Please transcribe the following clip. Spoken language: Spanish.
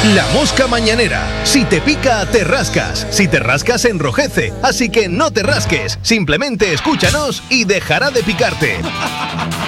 La mosca mañanera. Si te pica, te rascas. Si te rascas, enrojece. Así que no te rasques. Simplemente escúchanos y dejará de picarte.